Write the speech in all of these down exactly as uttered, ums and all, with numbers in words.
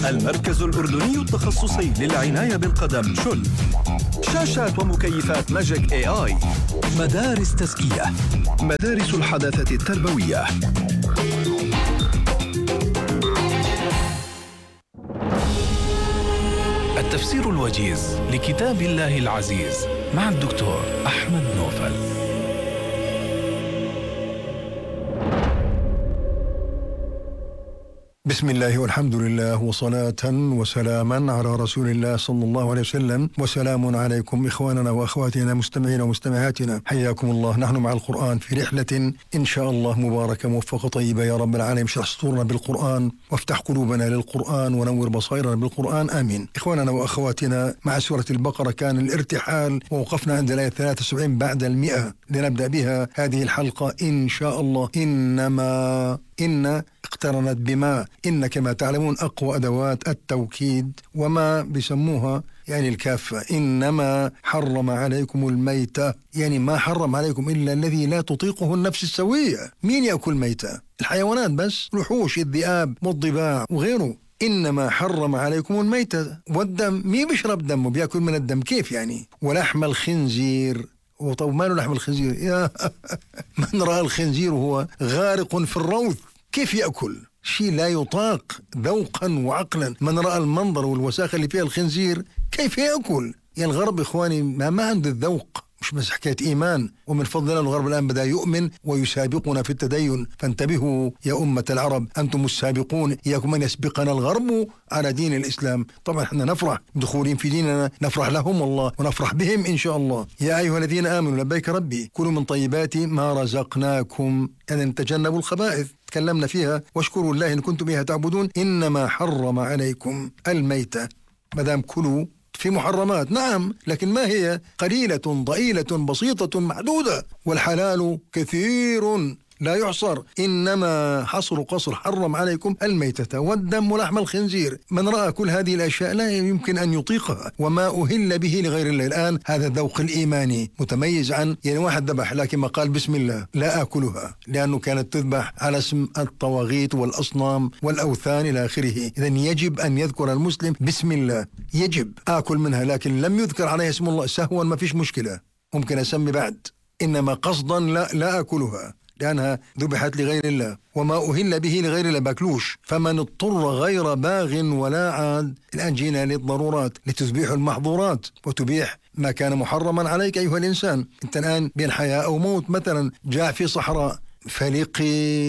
المركز الأردني التخصصي للعناية بالقدم شل. شاشات ومكيفات ماجيك اي اي. مدارس تزكية. مدارس الحداثة التربوية. التفسير الوجيز لكتاب الله العزيز مع الدكتور أحمد نوفل. بسم الله والحمد لله وصلاة وسلاما على رسول الله صلى الله عليه وسلم. وسلام عليكم إخواننا وأخواتنا مستمعين ومستمعاتنا، حياكم الله. نحن مع القرآن في رحلة إن شاء الله مباركة موفقة طيبة يا رب العالمين. اشرح صدورنا بالقرآن وافتح قلوبنا للقرآن ونور بصائرنا بالقرآن، آمين. إخواننا وأخواتنا، مع سورة البقرة كان الارتحال ووقفنا عند الآية ثلاثة وسبعين بعد المئة. لنبدأ بها هذه الحلقة إن شاء الله. إنما إن اقترنت بما، إن كما تعلمون أقوى أدوات التوكيد، وما بيسموها يعني الكافة. إنما حرم عليكم الميتة، يعني ما حرم عليكم إلا الذي لا تطيقه النفس السوية. مين يأكل ميتة؟ الحيوانات بس، الوحوش، الذئاب والضباع وغيره. إنما حرم عليكم الميتة والدم. مين بيشرب دم وبيأكل من الدم؟ كيف يعني؟ ولحم الخنزير. وطب ماله لحم الخنزير؟ يا من رأى الخنزير وهو غارق في الروث كيف يأكل؟ شيء لا يطاق ذوقا وعقلا. من رأى المنظر والوساخة اللي فيها الخنزير كيف يأكل؟ يعني الغرب إخواني ما, ما عنده الذوق، مش بس حكاية إيمان. ومن فضل الله الغرب الآن بدأ يؤمن ويسابقنا في التدين. فانتبهوا يا أمة العرب، أنتم السابقون، إياكم أن يسبقنا الغرب على دين الإسلام. طبعا احنا نفرح دخولين في ديننا، نفرح لهم والله ونفرح بهم إن شاء الله. يا أيها الذين آمنوا لبيك ربي كلوا من طيبات ما رزقناكم، أن تجنبوا الخبائث تكلمنا فيها، واشكروا الله إن كنتم بها تعبدون. إنما حرم عليكم الميتة. مدام كلوا في محرمات، نعم، لكن ما هي؟ قليلة ضئيلة بسيطة معدودة، والحلال كثير لا يحصر. إنما حصر قصر حرم عليكم الميتة والدم ولحم الخنزير. من رأى كل هذه الأشياء لا يمكن أن يطيقها، وما أهل به لغير الله. الآن هذا الذوق الإيماني متميز عن يعني واحد ذبح لكن ما قال بسم الله لا آكلها، لأنه كانت تذبح على اسم الطواغيت والأصنام والأوثان إلى آخره. إذن يجب أن يذكر المسلم بسم الله، يجب آكل منها، لكن لم يذكر عليه اسم الله سهوا ما فيش مشكلة، ممكن أسمي بعد. إنما قصدا لا, لا آكلها لأنها ذبحت لغير الله، وما أهل به لغير الله باكلوش. فمن اضطر غير باغ ولا عاد. الآن جينا للضرورات لتذبيح المحظورات وتبيح ما كان محرما عليك أيها الإنسان. أنت الآن بين حياة أو موت، مثلا جاء في صحراء فليقي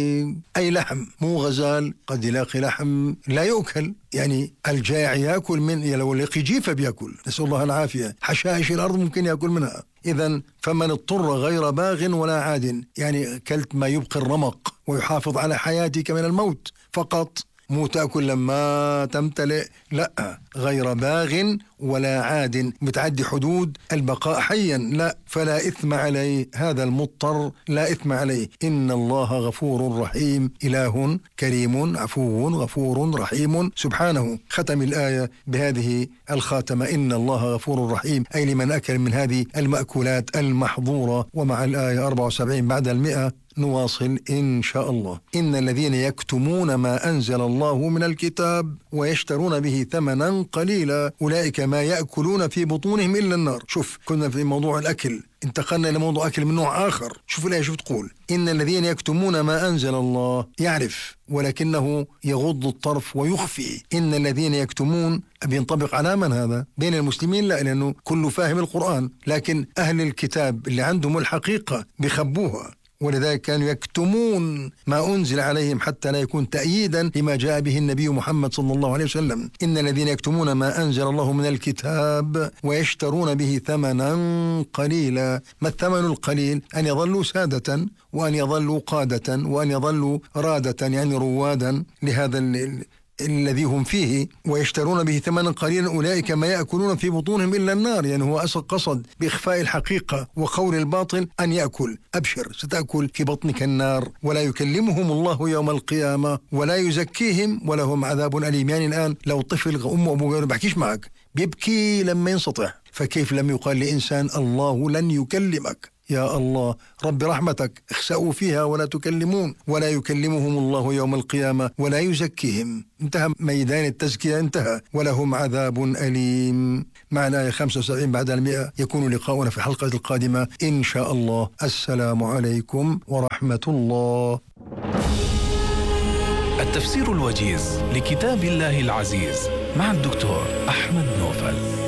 أي لحم، مو غزال، قد يلاقي لحم لا يؤكل. يعني الجائع يأكل من، لو لقي جيفة بيأكل، نسأل الله العافية. حشائش الأرض ممكن يأكل منها. إذن فمن اضطر غير باغ ولا عاد، يعني كلت ما يبقي الرمق ويحافظ على حياتك من الموت فقط، مو تأكل لما تمتلئ، لا، غير باغ ولا عاد، متعدي حدود البقاء حيا، لا، فلا إثم عليه. هذا المضطر لا إثم عليه. إن الله غفور رحيم، إله كريم عفو غفور رحيم سبحانه. ختم الآية بهذه الخاتمة، إن الله غفور رحيم، أي لمن أكل من هذه المأكولات المحظورة. ومع الآية أربعة وسبعين بعد المئة نواصل إن شاء الله. إن الذين يكتمون ما أنزل الله من الكتاب ويشترون به ثمنا قليلا أولئك ما يأكلون في بطونهم إلا النار. شوف، كنا في موضوع الأكل، انتقلنا إلى موضوع أكل من نوع آخر. شوف الآية شوف تقول، إن الذين يكتمون ما أنزل الله، يعرف ولكنه يغض الطرف ويخفي. إن الذين يكتمون بينطبق على من هذا؟ بين المسلمين لا، لأنه كله فاهم القرآن، لكن أهل الكتاب اللي عندهم الحقيقة بيخبوها، ولذلك كانوا يكتمون ما أنزل عليهم حتى لا يكون تأييدا لما جاء به النبي محمد صلى الله عليه وسلم. إن الذين يكتمون ما أنزل الله من الكتاب ويشترون به ثمنا قليلا. ما الثمن القليل؟ أن يظلوا سادة، وأن يظلوا قادة، وأن يظلوا رادة، يعني روادا لهذا الذي هم فيه. ويشترون به ثمنا قليلا أولئك ما يأكلون في بطونهم إلا النار. يعني هو أصل قصد بإخفاء الحقيقة وقول الباطل أن يأكل. أبشر، ستأكل في بطنك النار، ولا يكلمهم الله يوم القيامة ولا يزكيهم ولهم عذاب أليم. يعني الآن لو طفل أمه وأبوه ما بحكيش معك، بيبكي لما ينسطح، فكيف لم يقال لإنسان الله لن يكلمك؟ يا الله رب رحمتك اخسأوا فيها ولا تكلمون، ولا يكلمهم الله يوم القيامة ولا يزكيهم. انتهى ميدان التزكية، انتهى، ولهم عذاب أليم. مع الآية خمسة وسبعين بعد المئة. يكون لقاؤنا في الحلقة القادمة إن شاء الله. السلام عليكم ورحمة الله. التفسير الوجيز لكتاب الله العزيز مع الدكتور أحمد نوفل.